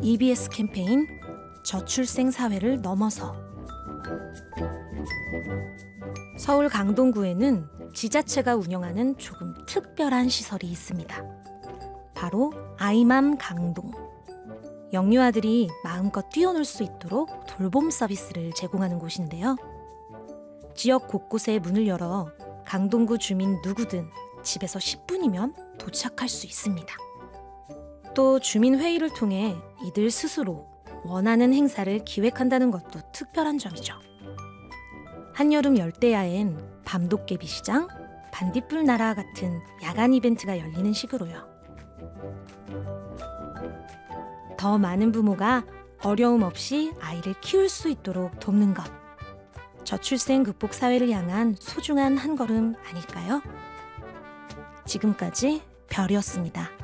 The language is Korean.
EBS 캠페인 저출생 사회를 넘어서. 서울 강동구에는 지자체가 운영하는 조금 특별한 시설이 있습니다. 바로 아이맘 강동. 영유아들이 마음껏 뛰어놀 수 있도록 돌봄 서비스를 제공하는 곳인데요. 지역 곳곳에 문을 열어 강동구 주민 누구든 집에서 10분이면 도착할 수 있습니다. 또 주민 회의를 통해 이들 스스로 원하는 행사를 기획한다는 것도 특별한 점이죠. 한여름 열대야엔 밤도깨비 시장, 반딧불 나라 같은 야간 이벤트가 열리는 식으로요. 더 많은 부모가 어려움 없이 아이를 키울 수 있도록 돕는 것. 저출생 극복 사회를 향한 소중한 한 걸음 아닐까요? 지금까지 별이었습니다.